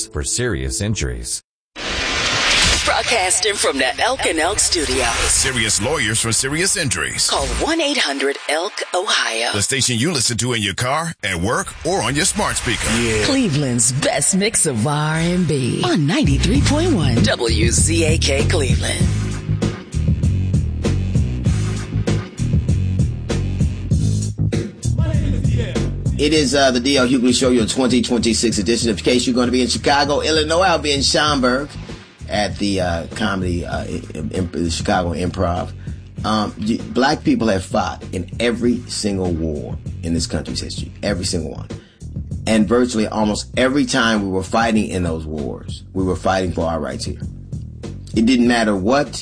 lawyers for serious injuries. Broadcasting from the Elk and Elk studio. Serious lawyers for serious injuries. Call 1-800-ELK-OHIO. The station you listen to in your car, at work, or on your smart speaker. Yeah. Cleveland's best mix of R&B on 93.1 WZAK Cleveland. It is the D.L. Hughley Show, your 2026 edition. In case you're going to be in Chicago, Illinois, I'll be in Schaumburg at the the Chicago Improv. Black people have fought in every single war in this country's history, every single one. And virtually almost every time we were fighting in those wars, we were fighting for our rights here. It didn't matter what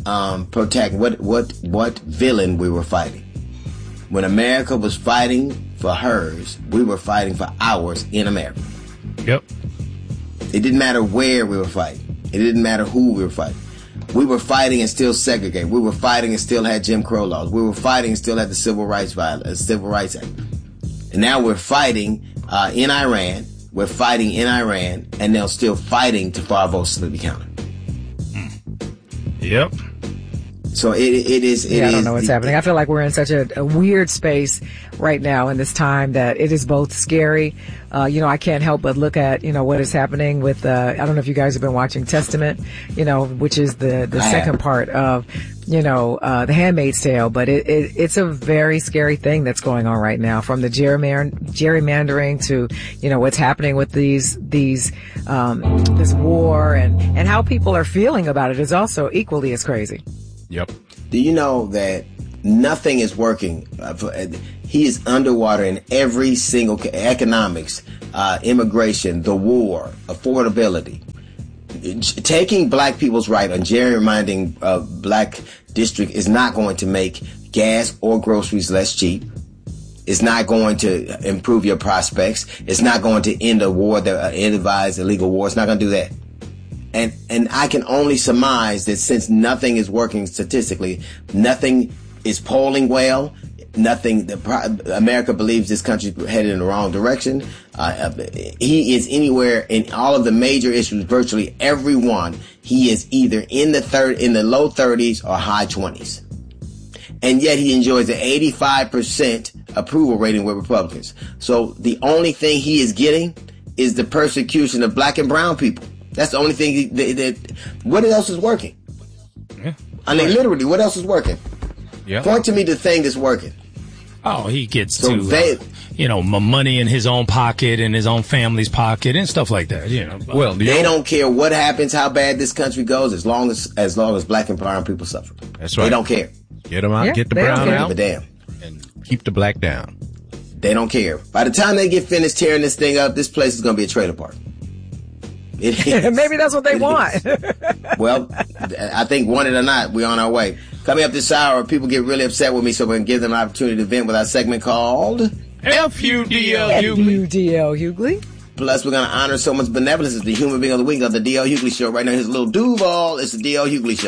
what villain we were fighting. When America was fighting for hers, we were fighting for ours in America. Yep. It didn't matter where we were fighting. It didn't matter who we were fighting. We were fighting and still segregated. We were fighting and still had Jim Crow laws. We were fighting and still had the Civil Rights Act. And now we're fighting in Iran. We're fighting in Iran, and they're still fighting for our votes to be counted. Yep. So it is. I don't know what's happening. I feel like we're in such a weird space right now in this time that it is both scary. I can't help but look at, what is happening with, I don't know if you guys have been watching Testament, which is the second part of, The Handmaid's Tale. But it's a very scary thing that's going on right now, from the gerrymandering to, what's happening with this war and how people are feeling about it is also equally as crazy. Yep. Do you know that nothing is working? He is underwater in every single economics, immigration, the war, affordability. Taking black people's right on gerrymandering black district is not going to make gas or groceries less cheap. It's not going to improve your prospects. It's not going to end a war, the ill-advised illegal war. It's not going to do that. And I can only surmise that since nothing is working statistically, nothing is polling well, America believes this country headed in the wrong direction. He is anywhere in all of the major issues, virtually every one. He is either in the low 30s or high 20s. And yet he enjoys an 85% approval rating with Republicans. So the only thing he is getting is the persecution of black and brown people. That's the only thing what else is working? Yeah. I mean, literally, what else is working? Yeah. Point to me the thing that's working. Oh, he gets money in his own pocket and his own family's pocket and stuff like that. Well, they don't care what happens, how bad this country goes, as long as black and brown people suffer. That's right. They don't care. Get them out, get the brown out, damn, and keep the black down. They don't care. By the time they get finished tearing this thing up, this place is going to be a trailer park. Maybe that's what they want. Well, I think, want it or not, we're on our way. Coming up this hour, people get really upset with me, so we're going to give them an opportunity to vent with our segment called FUDL Hughley. Plus, we're going to honor someone's benevolence as the human being of the week of the D.L. Hughley Show. Right now, here's a little Duval. It's the D.L. Hughley Show.